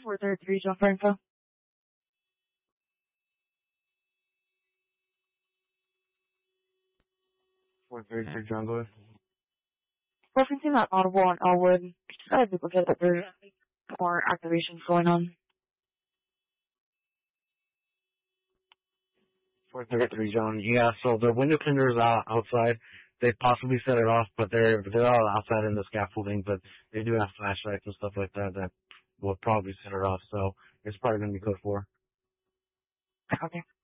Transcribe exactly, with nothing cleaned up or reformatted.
four thirty-three, John for info. four thirty-three, John, go ahead. Referencing that audible on Elwood, just got a duplicate that there's more activations going on. four thirty-three, John. Yeah, so the window cleaner is out, outside. They possibly set it off, but they're they're all outside in the scaffolding, but they do have flashlights and stuff like that that will probably set it off, so it's probably going to be code four. Okay.